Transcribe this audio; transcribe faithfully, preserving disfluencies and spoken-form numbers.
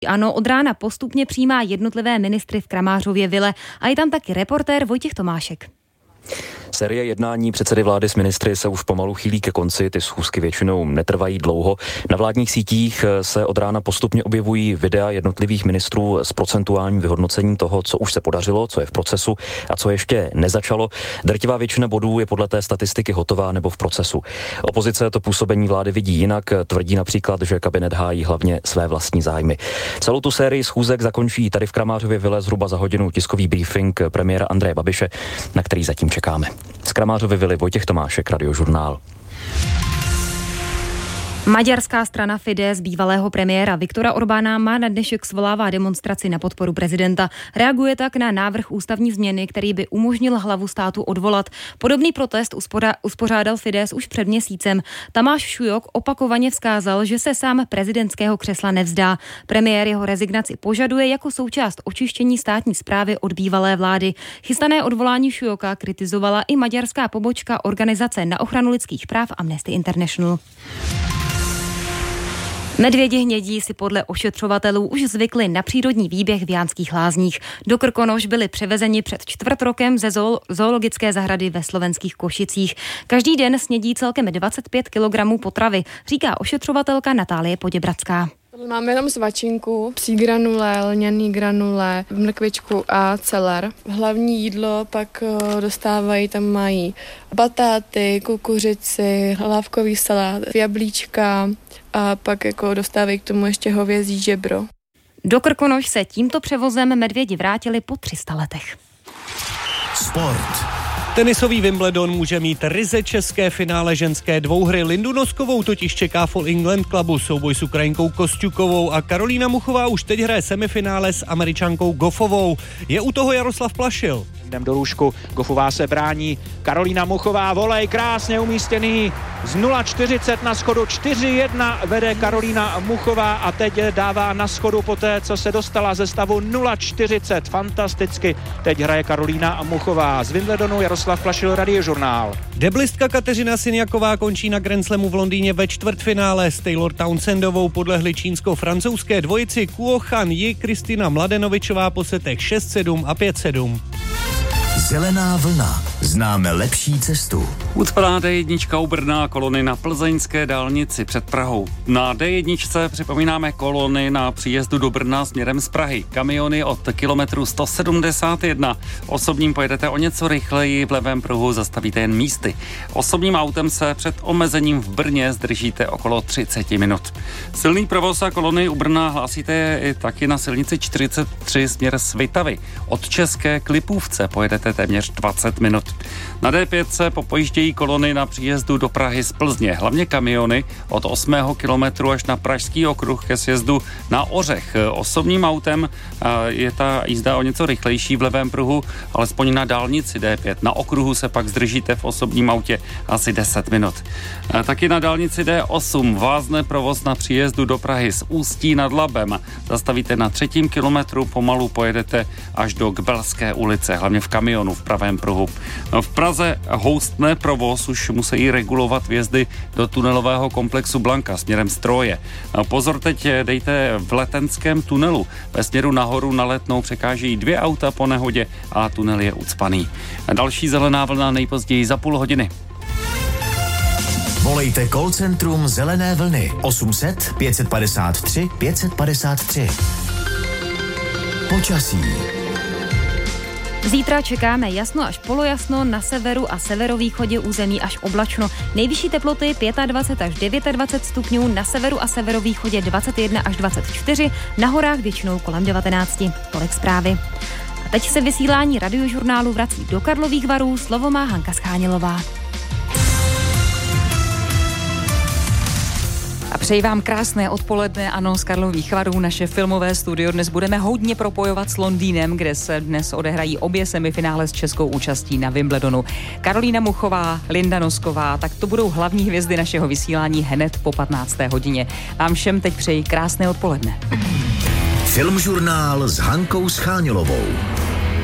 Ano, od rána postupně přijímá jednotlivé ministry v Kramářově vile a je tam taky reportér Vojtěch Tomášek. Série jednání předsedy vlády s ministry se už pomalu chýlí ke konci, ty schůzky většinou netrvají dlouho. Na vládních sítích se od rána postupně objevují videa jednotlivých ministrů s procentuálním vyhodnocením toho, co už se podařilo, co je v procesu a co ještě nezačalo. Drtivá většina bodů je podle té statistiky hotová nebo v procesu. Opozice to působení vlády vidí jinak, tvrdí například, že kabinet hájí hlavně své vlastní zájmy. Celou tu sérii schůzek zakončí tady v Kramářově vile zhruba za hodinu tiskový briefing premiéra Andreje Babiše, na který zatím čekáme. Z Kramářovy vily Vojtěch Tomášek, Radiožurnál. Maďarská strana Fidesz bývalého premiéra Viktora Orbána má na dnešek svolává demonstraci na podporu prezidenta. Reaguje tak na návrh ústavní změny, který by umožnil hlavu státu odvolat. Podobný protest uspořá, uspořádal Fidesz už před měsícem. Tamáš Šujok opakovaně vzkázal, že se sám prezidentského křesla nevzdá. Premiér jeho rezignaci požaduje jako součást očištění státní správy od bývalé vlády. Chystané odvolání Šujoka kritizovala i maďarská pobočka organizace na ochranu lidských práv Amnesty International. Medvědi hnědí si podle ošetřovatelů už zvykli na přírodní výběh v Jánských Lázních. Do Krkonoš byli převezeni před čtvrt rokem ze zoologické zahrady ve slovenských Košicích. Každý den snědí celkem dvacet pět kilogramů potravy, říká ošetřovatelka Natálie Poděbradská. Máme tam svačinku, psí granule, lňaný granule, mrkvičku a celer. Hlavní jídlo pak dostávají, tam mají batáty, kukuřici, hlávkový salát, jablíčka a pak jako dostávají k tomu ještě hovězí žebro. Do Krkonoš se tímto převozem medvědi vrátili po tři sta letech. Sport. Tenisový Wimbledon může mít ryze české finále ženské dvouhry. Lindu Noskovou totiž čeká v All England Clubu souboj s Ukrajinkou Kosťukovou a Karolína Muchová už teď hraje semifinále s Američankou Goffovou. Je u toho Jaroslav Plašil. Jdem do lůžku, Goffová se brání, Karolína Muchová, volej krásně umístěný, z nula čtyřicet na schodu, čtyři jedna vede Karolína Muchová a teď dává na schodu poté, co se dostala ze stavu nula čtyřicet, fantasticky, teď hraje Karolína Muchová. Z Wimbledonu Jaroslav Plašil, Radiožurnál. Deblistka Kateřina Sinjaková končí na Grand Slamu v Londýně ve čtvrtfinále s Taylor Townsendovou, podlehli čínsko-francouzské dvojici Kuo Han Yi, Kristina Mladenovičová po setech šest sedm a pět sedm. Zelená vlna. Známe lepší cestu. Ucpaná dé jedna u Brna, kolony na plzeňské dálnici před Prahou. Na dé jedna připomínáme kolony na příjezdu do Brna směrem z Prahy. Kamiony od kilometru sto sedmdesát jedna. Osobním pojedete o něco rychleji, v levém pruhu zastavíte jen místy. Osobním autem se před omezením v Brně zdržíte okolo třicet minut. Silný provoz a kolony u Brna hlásíte i taky na silnici čtyřicet tři směr Svitavy. Od České k Lipůvce pojedete téměř dvacet minut. Na dé pět se popojíždějí kolony na příjezdu do Prahy z Plzně, hlavně kamiony od osmého kilometru až na Pražský okruh ke sjezdu na Ořech. Osobním autem je ta jízda o něco rychlejší v levém pruhu, alespoň na dálnici dé pět. Na okruhu se pak zdržíte v osobním autě asi deset minut. Taky na dálnici dé osm vázne provoz na příjezdu do Prahy z Ústí nad Labem. Zastavíte na třetím kilometru, pomalu pojedete až do Kbelské ulice, hlavně v kamionu v pravém pruhu. V Praze houstne provoz, už musí regulovat vjezdy do tunelového komplexu Blanka směrem Stroje. Pozor, teď dejte v Letenském tunelu. Ve směru nahoru na Letnou překážejí dvě auta po nehodě a tunel je ucpaný. Další zelená vlna nejpozději za půl hodiny. Volejte call centrum Zelené vlny osm set pět padesát tři pět padesát tři. Počasí. Zítra čekáme jasno až polojasno, na severu a severovýchodě území až oblačno. Nejvyšší teploty dvacet pět až dvacet devět stupňů, na severu a severovýchodě dvacet jedna až dvacet čtyři, na horách většinou kolem devatenáct. Tolik zprávy. A teď se vysílání Radiožurnálu vrací do Karlových Varů, slovo má Hanka Schánělová. A přeji vám krásné odpoledne, ano, z Karlových Varů, naše filmové studio. Dnes budeme hodně propojovat s Londýnem, kde se dnes odehrají obě semifinále s českou účastí na Wimbledonu. Karolína Muchová, Linda Nosková, tak to budou hlavní hvězdy našeho vysílání hned po patnácté hodině. Vám všem teď přeji krásné odpoledne. Filmžurnál s Hankou Schánělovou.